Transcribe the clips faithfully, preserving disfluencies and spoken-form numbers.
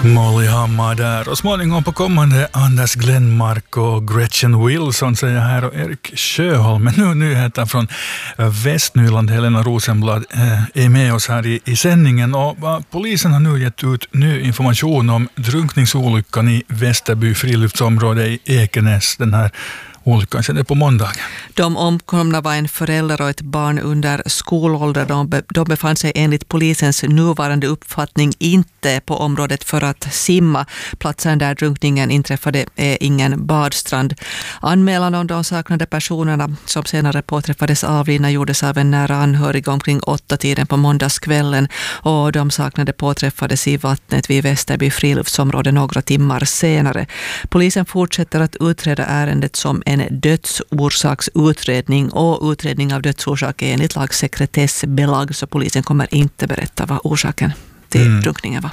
Molly Hammar där och småningom på kommande Anders Glenmark och Gretchen Wilson säger här och Erik Sjöholm. Men nu nyheter från Västnyland. Helena Rosenblad är med oss här i, i sändningen och polisen har nu gett ut ny information om drunkningsolyckan i Västerby friluftsområde i Ekenäs. Den här olyckan skedde på måndag. De omkomna var en förälder och ett barn under skolålder. De, be, de befann sig enligt polisens nuvarande uppfattning inte på området för att simma. Platsen där drunkningen inträffade är ingen badstrand. Anmälan om de saknade personerna som senare påträffades avlidna gjordes av en nära anhörig omkring åtta tiden på måndagskvällen och de saknade påträffades i vattnet vid Västerby friluftsområde några timmar senare. Polisen fortsätter att utreda ärendet som en dödsorsaksutredning och utredning av dödsorsak är enligt lag sekretessbelag så polisen kommer inte berätta vad orsaken till mm. drunkningen var.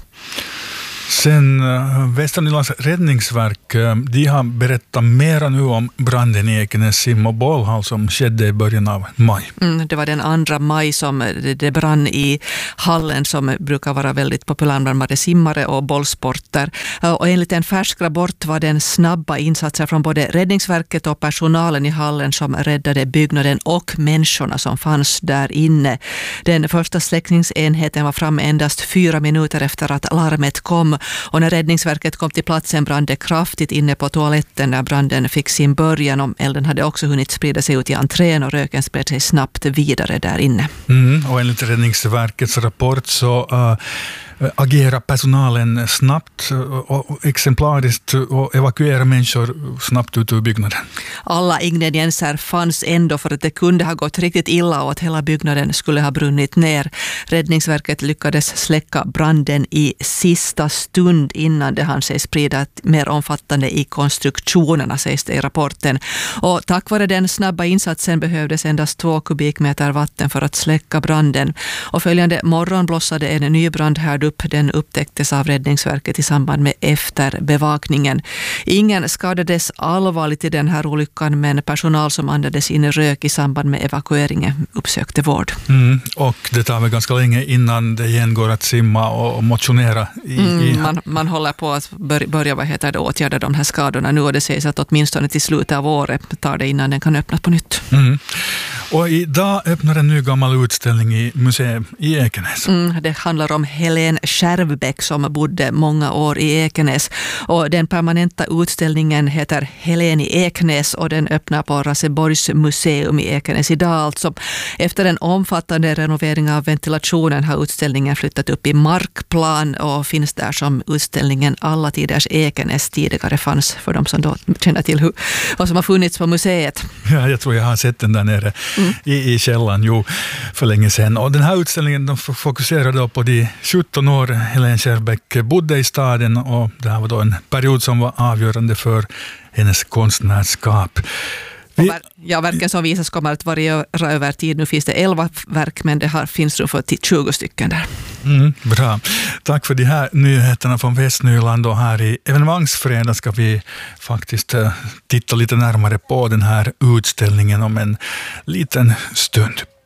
Sen uh, Västernylands räddningsverk, uh, de har berättat mera nu om branden i Ekenäs sim- och bollhall som skedde i början av maj. Mm, det var den andra maj som det, det brann i hallen som brukar vara väldigt populär bland både simmare och bollsporter. Uh, och enligt en färsk rapport var det snabba insatser från både räddningsverket och personalen i hallen som räddade byggnaden och människorna som fanns där inne. Den första släckningsenheten var framme endast fyra minuter efter att larmet kom. Och när räddningsverket kom till platsen brann det kraftigt inne på toaletten där branden fick sin början. Och elden hade också hunnit sprida sig ut i entrén och röken spred sig snabbt vidare där inne. Mm, och enligt räddningsverkets rapport så uh, agerar personalen snabbt och exemplariskt och evakuerar människor snabbt ut ur byggnaden. Alla ingredienser fanns ändå för att det kunde ha gått riktigt illa och att hela byggnaden skulle ha brunnit ner. Räddningsverket lyckades släcka branden i sista stund innan det hann sig sprida mer omfattande i konstruktionerna, sägs det i rapporten. Och tack vare den snabba insatsen behövdes endast två kubikmeter vatten för att släcka branden. Och följande morgon blossade en ny brand här upp. Den upptäcktes av räddningsverket i samband med efterbevakningen. Ingen skadades allvarligt i den här olyckan men personal som andades in i rök i samband med evakueringen uppsökte vård. Mm, och det tar väl ganska länge innan det igen går att simma och motionera. I, mm, i... Man, man håller på att börja vad heter det, åtgärda de här skadorna nu och det sägs att åtminstone till slutet av året tar det innan den kan öppnas på nytt. Mm. Och idag öppnar en ny gammal utställning i museet i Ekenäs. Mm, det handlar om Helen Skärvbäck som bodde många år i Ekenäs. Och den permanenta utställningen heter Helen i Ekenäs och den öppnar på Raseborgs museum i Ekenäs idag. Alltså. Efter en omfattande renovering av ventilationen har utställningen flyttat upp i markplan och finns där som utställningen Alla tiders Ekenäs tidigare fanns för de som då känner till hur, vad som har funnits på museet. Ja, jag tror jag har sett den där nere. Mm. I, i källan, jo, för länge sedan. Och den här utställningen de fokuserar då på de sjutton år Helen Skärvbäck bodde i staden och det här var då en period som var avgörande för hennes konstnärskap. Vi, ja, verken som visas kommer att variera över tid. Nu finns det elva verk men det här finns för tjugo stycken där. Mm, bra. Tack för de här nyheterna från Västnyland och här i evenemangsfredag ska vi faktiskt uh, titta lite närmare på den här utställningen om en liten stund.